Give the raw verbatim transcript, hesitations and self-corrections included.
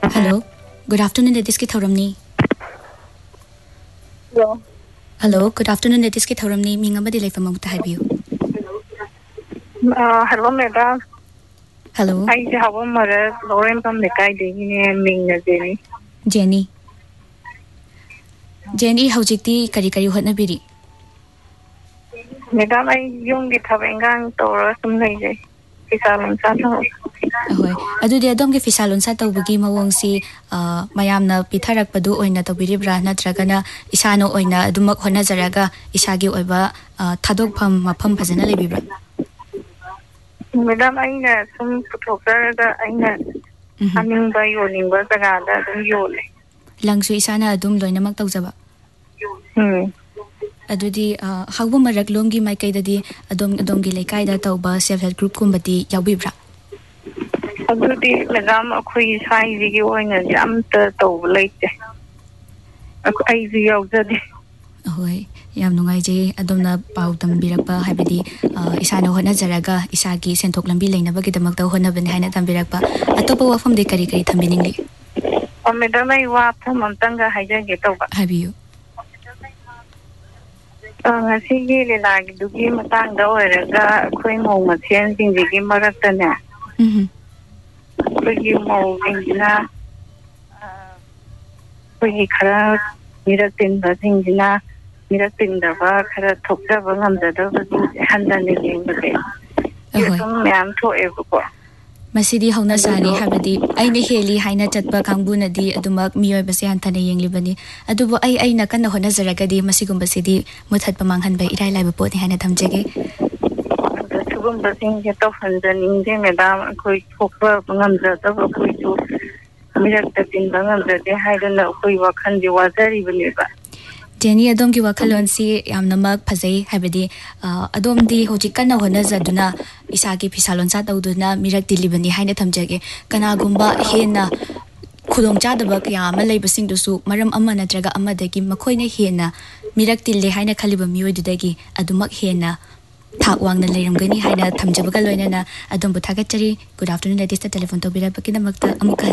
Hello. Good afternoon, Ladies ki Thoramni. Hello. Hello. Good afternoon, Ladies ki Thoramni. Minga ba dilay famam ta habiyo. Uh, hello, madam. Hello. I have a mother, Lauren from the Kaidi, Minga Jenny. Jenny. Jenny, how jikti kari kari hot na biri. Madam, I young get having gang or some lady. It's all on Saturday. Ahoy. Adu dia dom ke fisalon sa tawbagi mawong si uh, mayam na pitharak padu oina tawbiribra natragana isano oina adumak honazaraga isagi oiba uh, thadokpham mafam phajana lebibra. Madam, I know some photographer, I know. I mean, by your lingual, the other than you. Langsu isana adum loinamak tawjaba. Hmm. Adudi uh, hagbo maraglomgi maikaidadi adom adomgi leikaida tawba self help group kumbati yawibra. Adudi madam akhui sai gi oina jam ta taw leite. Ai gi yawjadi. Ahoy. Yam nungai je adomna pau tambirakpa habidi isana honazaraga isagi senthok lambi leinabagi damakta honabani haina tambirakpa atopa wafam de kari kari thambiningli. O madam ai wa pham amtanga haijage tawba. Habiyo. Ngasi lilagi dugi matangda oiraga akhoi mau mathen singjigi maraktane Mhm. akhoi mau singjina akhoi khara miratin ba singjina miratin da ba khara thokda ba ngamda da ba handane yengbe yusum yam thoe ko Masidi hauna sani habadi aina heli haina chatpa kangbuna di adumak miyoy basi hantane yenglibani adubo ai aina kanna honazaraga di masigumba sidi muthat pamanghan bai irai laiba poti haina thamjege sugum basing ke to handaning de madam koi thokba ngamda da ba koi ju mirakta tin ngamda de haidana koi wakhan ji wazari bani ba Jenny adom ki wakhalon si yamnamak phajai habedi adom di hojik kana honazaduna isagi phisalon sa tawduna mirak dilibani haina thamjage kana gumba hena khudong chadaba kya ama leibasing dusu maram amma natraga amma dagi makhoina hena mirak tille haina khaliba mioi dudagi adumak hena thak wangna leiramgani haina thamjabaga loinana adom bu thagachari. Good afternoon, ladies. The telephone to bira bakina makta amuka